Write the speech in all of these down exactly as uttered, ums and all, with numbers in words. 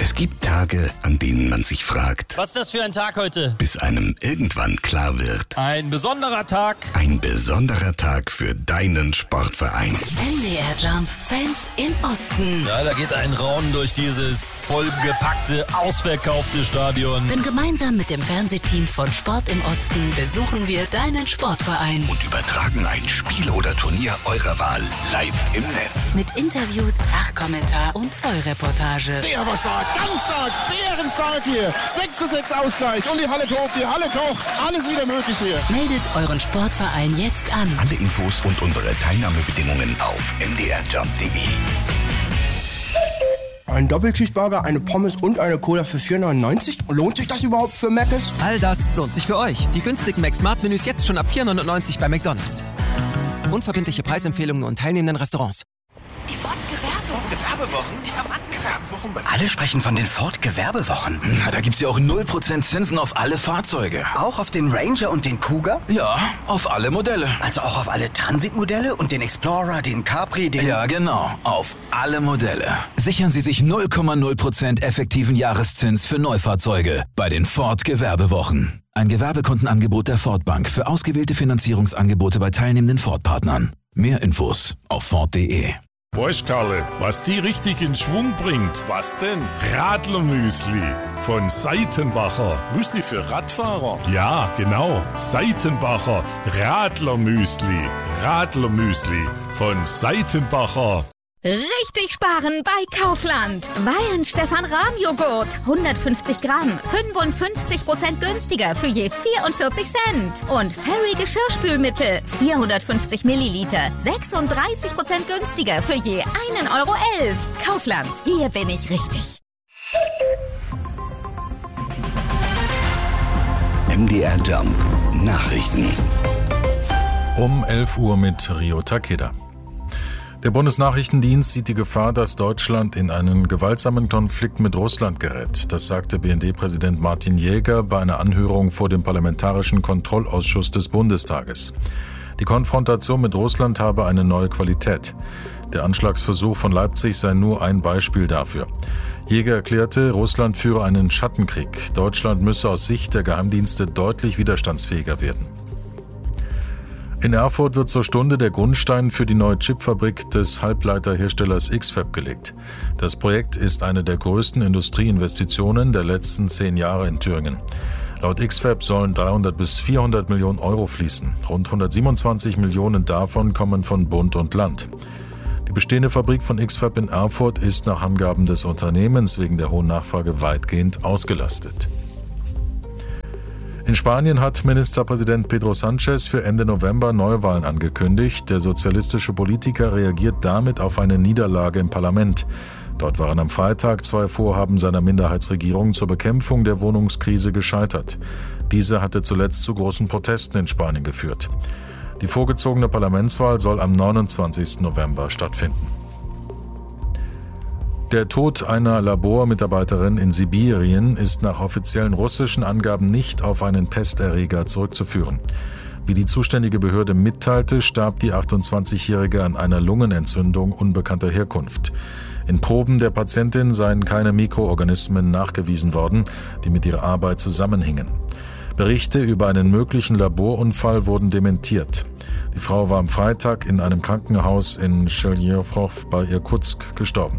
Es gibt Tage, an denen man sich fragt, was ist das für ein Tag heute? Bis einem irgendwann klar wird, ein besonderer Tag. Ein besonderer Tag für deinen Sportverein. M D R Jump Fans im Osten. Ja, da geht ein Raunen durch dieses vollgepackte, ausverkaufte Stadion. Denn gemeinsam mit dem Fernsehteam von Sport im Osten besuchen wir deinen Sportverein. Und übertragen ein Spiel oder Turnier eurer Wahl live im Netz. Mit Interviews, Fachkommentar und Vollreportage. Der war stark, ganz stark, bärenstark hier. sechs zu sechs Ausgleich und die Halle tobt, die Halle kocht. Alles wieder möglich hier. Meldet euren Sportverein jetzt an. Alle Infos und unsere Teilnahmebedingungen auf m d r jump punkt d e. Ein Doppelcheeseburger, eine Pommes und eine Cola für vier neunundneunzig? Lohnt sich das überhaupt für Mc's? All das lohnt sich für euch. Die günstigen Mac-Smart-Menüs jetzt schon ab vier neunundneunzig bei McDonald's. Unverbindliche Preisempfehlungen und teilnehmenden Restaurants. Die Ford Gewerbewochen. Gewerbewochen? Die haben Gewerbewochen. Alle sprechen von den Ford Gewerbewochen. Na, da gibt's ja auch null Prozent Zinsen auf alle Fahrzeuge. Auch auf den Ranger und den Cougar? Ja, auf alle Modelle. Also auch auf alle Transitmodelle und den Explorer, den Capri, den... Ja, genau, auf alle Modelle. Sichern Sie sich null Komma null Prozent effektiven Jahreszins für Neufahrzeuge bei den Ford Gewerbewochen. Ein Gewerbekundenangebot der Ford Bank für ausgewählte Finanzierungsangebote bei teilnehmenden Ford-Partnern. Mehr Infos auf ford punkt de. Weißt Karle, was die richtig in Schwung bringt? Was denn? Radlermüsli von Seitenbacher. Müsli für Radfahrer? Ja, genau. Seitenbacher Radlermüsli. Radlermüsli von Seitenbacher. Richtig sparen bei Kaufland. Weihenstephan-Rahm-Joghurt. hundertfünfzig Gramm. fünfundfünfzig Prozent günstiger für je vierundvierzig Cent. Und Fairy Geschirrspülmittel. vierhundertfünfzig Milliliter. sechsunddreißig Prozent günstiger für je einen Euro elf. Kaufland. Hier bin ich richtig. M D R Jump Nachrichten. Um elf Uhr mit Rio Takeda. Der Bundesnachrichtendienst sieht die Gefahr, dass Deutschland in einen gewaltsamen Konflikt mit Russland gerät. Das sagte B N D-Präsident Martin Jäger bei einer Anhörung vor dem Parlamentarischen Kontrollausschuss des Bundestages. Die Konfrontation mit Russland habe eine neue Qualität. Der Anschlagsversuch von Leipzig sei nur ein Beispiel dafür. Jäger erklärte, Russland führe einen Schattenkrieg. Deutschland müsse aus Sicht der Geheimdienste deutlich widerstandsfähiger werden. In Erfurt wird zur Stunde der Grundstein für die neue Chipfabrik des Halbleiterherstellers X-Fab gelegt. Das Projekt ist eine der größten Industrieinvestitionen der letzten zehn Jahre in Thüringen. Laut X-Fab sollen dreihundert bis vierhundert Millionen Euro fließen. Rund hundertsiebenundzwanzig Millionen davon kommen von Bund und Land. Die bestehende Fabrik von X-Fab in Erfurt ist nach Angaben des Unternehmens wegen der hohen Nachfrage weitgehend ausgelastet. In Spanien hat Ministerpräsident Pedro Sánchez für Ende November Neuwahlen angekündigt. Der sozialistische Politiker reagiert damit auf eine Niederlage im Parlament. Dort waren am Freitag zwei Vorhaben seiner Minderheitsregierung zur Bekämpfung der Wohnungskrise gescheitert. Diese hatte zuletzt zu großen Protesten in Spanien geführt. Die vorgezogene Parlamentswahl soll am neunundzwanzigsten November stattfinden. Der Tod einer Labormitarbeiterin in Sibirien ist nach offiziellen russischen Angaben nicht auf einen Pesterreger zurückzuführen. Wie die zuständige Behörde mitteilte, starb die achtundzwanzigjährige an einer Lungenentzündung unbekannter Herkunft. In Proben der Patientin seien keine Mikroorganismen nachgewiesen worden, die mit ihrer Arbeit zusammenhingen. Berichte über einen möglichen Laborunfall wurden dementiert. Die Frau war am Freitag in einem Krankenhaus in Cheljerwrow bei Irkutsk gestorben.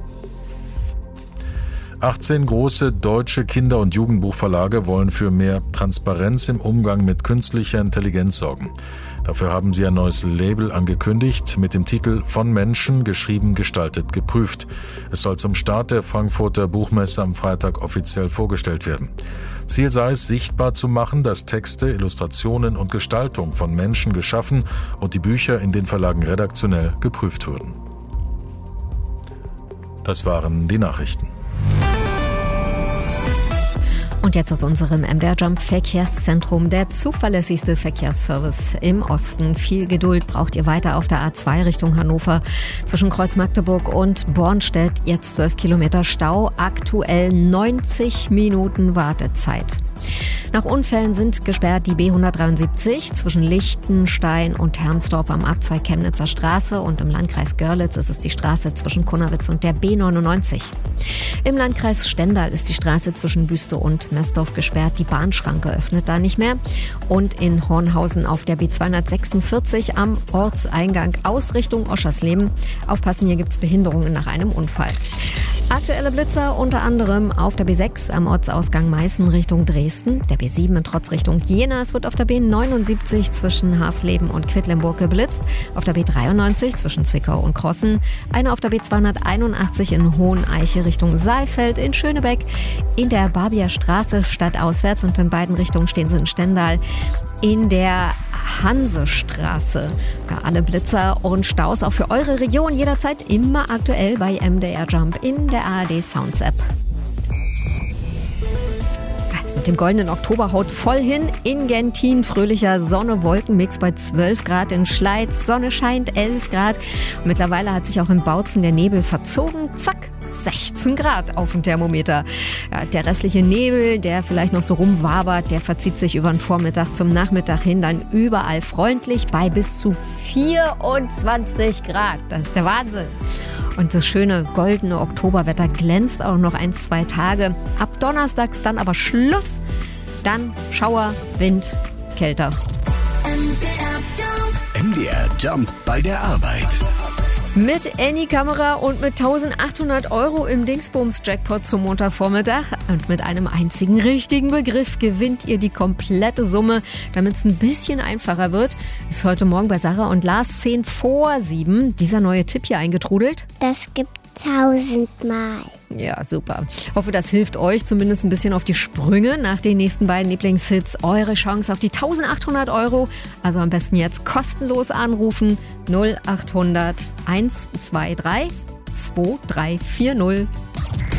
achtzehn große deutsche Kinder- und Jugendbuchverlage wollen für mehr Transparenz im Umgang mit künstlicher Intelligenz sorgen. Dafür haben sie ein neues Label angekündigt mit dem Titel »Von Menschen, geschrieben, gestaltet, geprüft«. Es soll zum Start der Frankfurter Buchmesse am Freitag offiziell vorgestellt werden. Ziel sei es, sichtbar zu machen, dass Texte, Illustrationen und Gestaltung von Menschen geschaffen und die Bücher in den Verlagen redaktionell geprüft würden. Das waren die Nachrichten. Und jetzt aus unserem M D R Jump Verkehrszentrum, der zuverlässigste Verkehrsservice im Osten. Viel Geduld braucht ihr weiter auf der A zwei Richtung Hannover. Zwischen Kreuz Magdeburg und Bornstedt jetzt zwölf Kilometer Stau, aktuell neunzig Minuten Wartezeit. Nach Unfällen sind gesperrt die B hundertdreiundsiebzig zwischen Lichtenstein und Hermsdorf am Abzweig Chemnitzer Straße und im Landkreis Görlitz ist es die Straße zwischen Kunnawitz und der B neunundneunzig. Im Landkreis Stendal ist die Straße zwischen Büste und Messdorf gesperrt. Die Bahnschranke öffnet da nicht mehr. Und in Hornhausen auf der B zweihundertsechsundvierzig am Ortseingang aus Richtung Oschersleben. Aufpassen, hier gibt es Behinderungen nach einem Unfall. Aktuelle Blitzer unter anderem auf der B sechs am Ortsausgang Meißen Richtung Dresden, der B sieben in Trotz Richtung Jena. Es wird auf der B neunundsiebzig zwischen Harsleben und Quedlinburg geblitzt, auf der B dreiundneunzig zwischen Zwickau und Krossen, eine auf der B zweihunderteinundachtzig in Hoheneiche Richtung Saalfeld, in Schönebeck, in der Barbier Straße stadtauswärts und in beiden Richtungen stehen sie in Stendal, in der Hansestraße. Ja, alle Blitzer und Staus auch für eure Region jederzeit immer aktuell bei M D R Jump in der A R D Sounds App. Mit dem goldenen Oktober haut voll hin. In Gentin fröhlicher Sonne-Wolken-Mix bei zwölf Grad, in Schleiz Sonne scheint elf Grad. Und mittlerweile hat sich auch in Bautzen der Nebel verzogen. Zack, sechzehn Grad auf dem Thermometer. Ja, der restliche Nebel, der vielleicht noch so rumwabert, der verzieht sich über den Vormittag zum Nachmittag hin dann überall freundlich bei bis zu vierundzwanzig Grad. Das ist der Wahnsinn. Und das schöne goldene Oktoberwetter glänzt auch noch ein, zwei Tage. Ab donnerstags dann aber Schluss. Dann Schauer, Wind, kälter. M D R Jump bei der Arbeit. Mit Any-Kamera und mit eintausendachthundert Euro im Dingsbums-Jackpot zum Montagvormittag. Und mit einem einzigen richtigen Begriff gewinnt ihr die komplette Summe. Damit es ein bisschen einfacher wird, ist heute Morgen bei Sarah und Lars zehn vor sieben dieser neue Tipp hier eingetrudelt. Das gibt tausendmal. Ja, super. Hoffe, das hilft euch zumindest ein bisschen auf die Sprünge nach den nächsten beiden Lieblingshits. Eure Chance auf die eintausendachthundert Euro. Also am besten jetzt kostenlos anrufen. null achthundert eins zwei drei zwei drei vier null.